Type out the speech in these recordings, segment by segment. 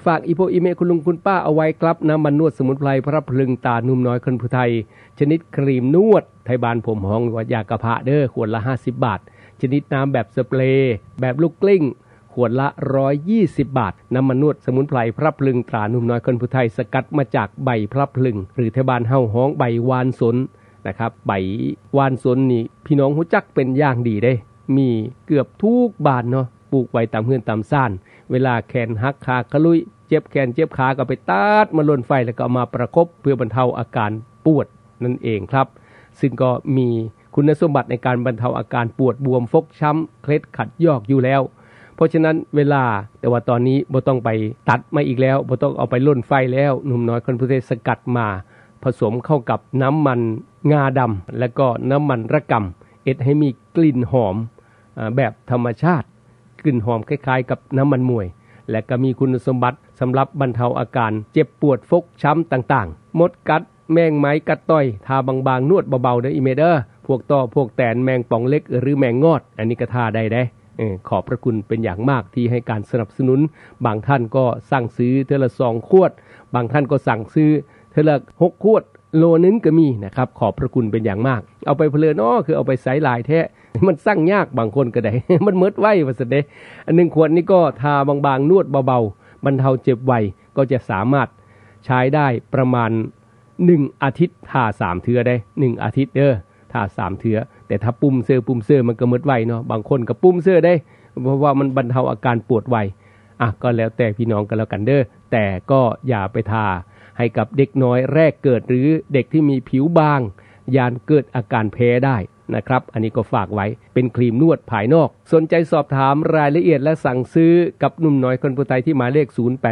ฝากอีโพอีเมคุณลุงคุณป้าเอาไว้ครับน้ำมันนวดสมุนไพรพระพลึงตานุ่มน้อยคนผู้ไทยชนิดครีมนวดไทยบ้านผมห้องว่ายากระเพาะเด้อขวดละ50 บาทชนิดน้ำแบบสเปรย์แบบลูกกลิ้งขวดละ120 บาทน้ำมันนวดสมุนไพรพระพลึงตานุ่มน้อยคนผู้ไทยสกัดมาจากใบพระพลึงหรือไทยบ้านเฮาห้องใบวานสนนะครับใบวานสนนี่พี่น้องรู้จักเป็นอย่างดีเด้มีเกือบทุกบ้านเนาะปลูกไว้ตามเฮือนตามซ่านเวลาแขนหักขากระลุยเจ็บแขนเจ็บขาก็ไปตัดมาลนไฟแล้วก็เอามาประคบเพื่อบรรเทาอาการปวดนั่นเองครับซึ่งก็มีคุณสมบัติในการบรรเทาอาการปวดบวมฟกช้ำเคล็ดขัดยอกอยู่แล้วเพราะฉะนั้นเวลาแต่ว่าตอนนี้บ่ต้องไปตัดมาอีกแล้วบ่ต้องเอาไปลนไฟแล้วหนุ่มน้อยคนพุทธสกัดมาผสมเข้ากับน้ำมันงาดำและก็น้ำมันระกำเอ็ดให้มีกลิ่นหอมแบบธรรมชาติกลิ่นหอมคล้ายๆกับน้ำมันมวยและก็มีคุณสมบัติสำหรับบรรเทาอาการเจ็บปวดฟกช้ำต่างๆมดกัดแมงไม้กัดต้อยทาบางๆนวดเบาๆเด้ออีเมเดอร์พวกต่อพวกแตนแมงป่องเล็กหรือแมงงอดอันนี้ก็ทาได้ขอบพระคุณเป็นอย่างมากที่ให้การสนับสนุนบางท่านก็สั่งซื้อเทอละ2 ขวดบางท่านก็สั่งซื้อเทอละ6 ขวดโลนึงก็มีนะครับขอบพระคุณเป็นอย่างมากเอาไปเพลินคือเอาไปใส่ลายแท้มันสั่งยากบางคนก็ได้ มันเมิดไว้ว่าซั่นเด้อัน1 ขวดนี้ก็ทาบางๆนวดเบาๆบรรเทาเจ็บไวก็จะสามารถใช้ได้ประมาณ1 อาทิตย์ทา3 เทื่อได้1 อาทิตย์ทา3 เทื่อแต่ถ้าปุ่มเสื้อมันก็เมิดไวเนาะบางคนก็ปุ่มเสื้อได้เพราะว่ามันบรรเทาอาการปวดไวก็แล้วแต่พี่น้องกันแล้วกันแต่ก็อย่าไปทาให้กับเด็กน้อยแรกเกิดหรือเด็กที่มีผิวบางยานเกิดอาการแพ้ได้นะครับอันนี้ก็ฝากไว้เป็นครีมนวดภายนอกสนใจสอบถามรายละเอียดและสั่งซื้อกับหนุ่มน้อยคนผู้ไทยที่หมายเลข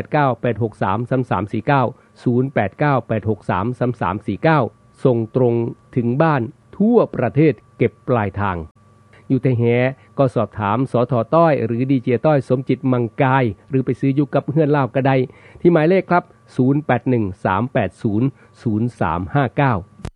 0898633349 0898633349ส่งตรงถึงบ้านทั่วประเทศเก็บปลายทางอยู่แต่แหก็สอบถามสท.ต้อยหรือดีเจต้อยสมจิตมังกายหรือไปซื้ออยู่กับเฮือนลาวก็ได้ที่หมายเลขครับ0813800359